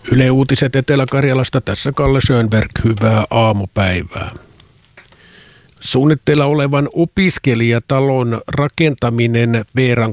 Yle Uutiset Etelä-Karjalasta, tässä Kalle Schönberg, hyvää aamupäivää. Suunnitteilla olevan opiskelijatalon rakentaminen Veeran